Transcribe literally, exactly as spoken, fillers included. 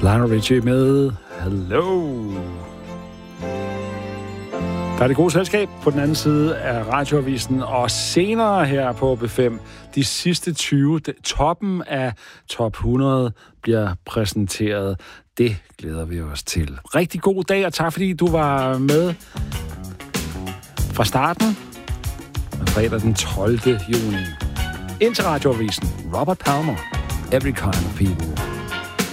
Lionel Richie med Hello. Der er det gode selskab på den anden side af radioavisen, og senere her på B fem, de sidste tyve, toppen af top hundrede bliver præsenteret. Det glæder vi os til. Rigtig god dag, og tak fordi du var med fra starten. Fredag den tolvte juni. Ind til radioavisen. Robert Palmer. Every kind of people.